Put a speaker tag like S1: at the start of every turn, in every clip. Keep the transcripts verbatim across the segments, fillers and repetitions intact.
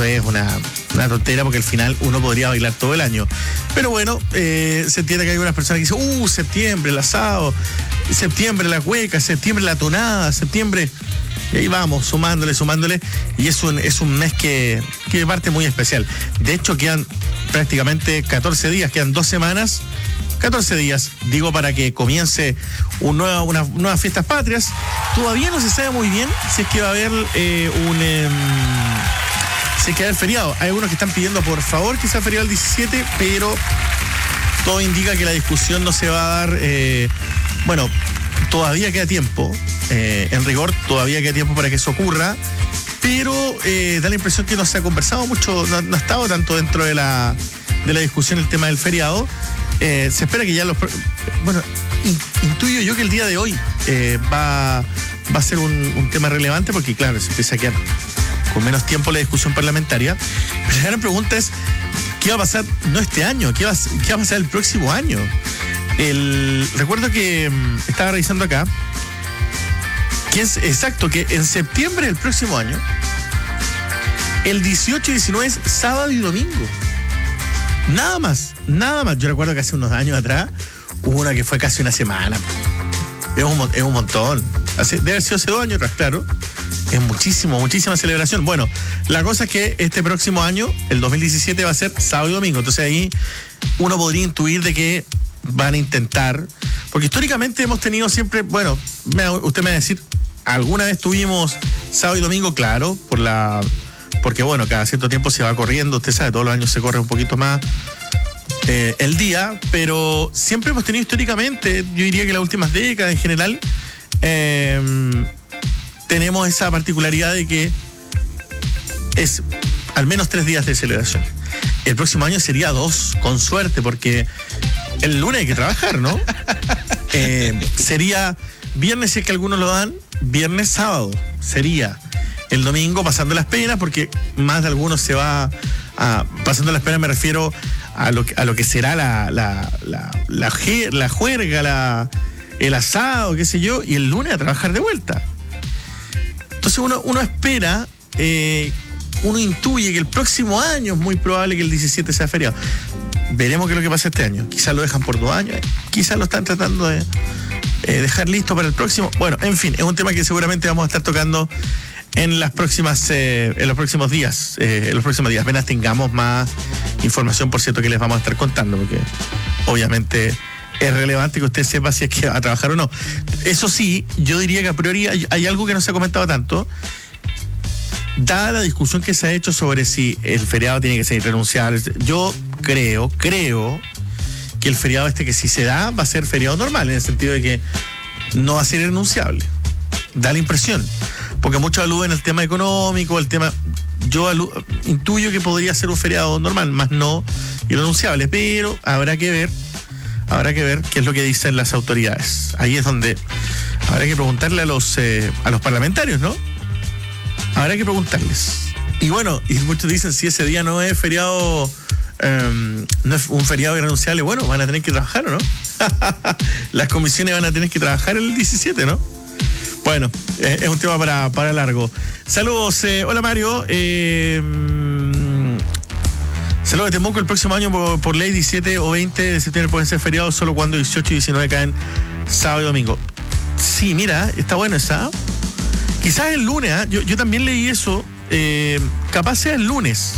S1: eso es una, una tontera, porque al final uno podría bailar todo el año. Pero bueno, eh, se entiende que hay algunas personas que dicen, uh, septiembre, el asado, septiembre la cueca, septiembre la tonada, septiembre... Y ahí vamos, sumándole, sumándole, y es un, es un mes que, que parte muy especial. De hecho, quedan prácticamente catorce días, quedan dos semanas, catorce días, digo, para que comience un nueva, unas nuevas fiestas patrias. Todavía no se sabe muy bien si es que va a haber eh, un... Eh, si es que va a haber feriado. Hay algunos que están pidiendo, por favor, que sea feriado el diecisiete, pero todo indica que la discusión no se va a dar... Eh, bueno, todavía queda tiempo. Eh, en rigor, todavía queda tiempo para que eso ocurra, pero eh, da la impresión que no se ha conversado mucho, no, no ha estado tanto dentro de la, de la discusión el tema del feriado. Eh, se espera que ya los... Bueno, in, intuyo yo que el día de hoy eh, va, va a ser un, un tema relevante, porque claro, se empieza a quedar con menos tiempo la discusión parlamentaria. Pero la gran pregunta es, ¿qué va a pasar, no este año, qué va, qué va a pasar el próximo año? El, recuerdo que um, estaba revisando acá, que es exacto, que en septiembre del próximo año, el dieciocho y diecinueve es sábado y domingo. Nada más, nada más. Yo recuerdo que hace unos años atrás hubo una que fue casi una semana. Es un, es un montón. Hace, debe haber sido hace dos años atrás, claro. Es muchísimo, muchísima celebración. Bueno, la cosa es que este próximo año, el dos mil diecisiete, va a ser sábado y domingo. Entonces ahí uno podría intuir de que van a intentar, porque históricamente hemos tenido siempre, bueno, me, usted me va a decir, alguna vez tuvimos sábado y domingo, claro, por la, porque bueno, cada cierto tiempo se va corriendo, usted sabe, todos los años se corre un poquito más eh, el día, pero siempre hemos tenido históricamente, yo diría que las últimas décadas en general, eh, tenemos esa particularidad de que es al menos tres días de celebración. El próximo año sería dos, con suerte, porque el lunes hay que trabajar, ¿no? Eh, sería viernes, si es que algunos lo dan, viernes, sábado. Sería el domingo pasando las penas, porque más de algunos se va a... Pasando las penas me refiero a lo que, a lo que será la, la, la, la, la juerga, la, el asado, qué sé yo, y el lunes a trabajar de vuelta. Entonces uno, uno espera... Eh, uno intuye que el próximo año es muy probable que el diecisiete sea feriado. Veremos qué es lo que pasa este año. Quizás lo dejan por dos años, quizás lo están tratando de eh, dejar listo para el próximo. Bueno, en fin, es un tema que seguramente vamos a estar tocando en las próximas, eh, en los próximos días. Eh, en los próximos días, apenas tengamos más información, por cierto, que les vamos a estar contando, porque obviamente es relevante que usted sepa si es que va a trabajar o no. Eso sí, yo diría que a priori hay, hay algo que no se ha comentado tanto. Dada la discusión que se ha hecho sobre si el feriado tiene que ser irrenunciable, yo creo, creo que el feriado este que si se da va a ser feriado normal, en el sentido de que no va a ser irrenunciable. Da la impresión, porque muchos aluden al tema económico, el tema... Yo alu, intuyo que podría ser un feriado normal, más no irrenunciable, pero habrá que ver, habrá que ver qué es lo que dicen las autoridades. Ahí es donde habrá que preguntarle a los, eh, a los parlamentarios, ¿no? Habrá que preguntarles. Y bueno, y muchos dicen, si ese día no es feriado, um, no es un feriado irrenunciable, bueno, van a tener que trabajar, ¿o no? Las comisiones van a tener que trabajar el diecisiete, ¿no? Bueno, eh, es un tema para, para largo. Saludos, eh, hola Mario. Eh, saludos de Temuco. El próximo año, por, por ley, diecisiete o veinte de septiembre pueden ser feriados solo cuando dieciocho y diecinueve caen sábado y domingo. Sí, mira, está bueno esa. Quizás el lunes, ¿eh? yo, yo también leí eso, eh, capaz sea el lunes.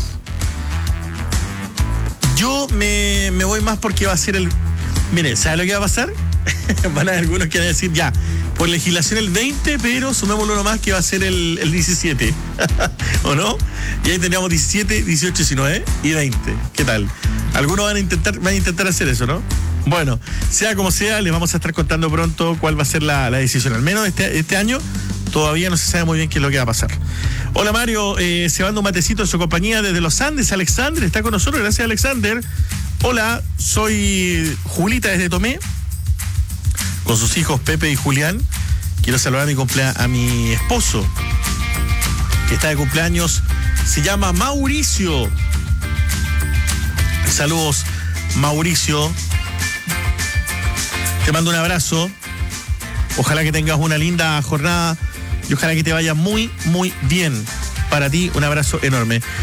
S1: Yo me, me voy más porque va a ser el... Mire, ¿sabe lo que va a pasar? Van a haber algunos que van a decir, ya, por legislación el veinte, pero sumémoslo nomás que va a ser el, el diecisiete. ¿O no? Y ahí teníamos diecisiete, dieciocho, diecinueve y veinte. ¿Qué tal? Algunos van a intentar, van a intentar hacer eso, ¿no? Bueno, sea como sea, les vamos a estar contando pronto cuál va a ser la, la decisión. Al menos este, este año todavía no se sabe muy bien qué es lo que va a pasar. Hola Mario, eh, se manda un matecito en su compañía desde los Andes. Alexander está con nosotros, gracias Alexander. Hola, soy Julita desde Tomé, con sus hijos Pepe y Julián. Quiero saludar a mi, cumplea- a mi esposo, que está de cumpleaños, se llama Mauricio. Saludos Mauricio, te mando un abrazo, ojalá que tengas una linda jornada y ojalá que te vaya muy, muy bien. Para ti, un abrazo enorme.